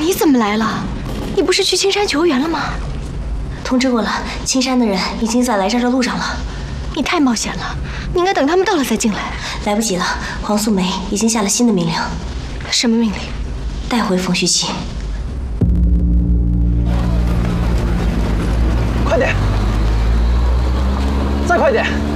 你怎么来了？你不是去青山求援了吗？ 通知过了，青山的人已经在来这儿的路上了。 你太冒险了，你应该等他们到了再进来。 来不及了，黄素梅已经下了新的命令。 什么命令？ 带回冯旭琪。 快点！再快点！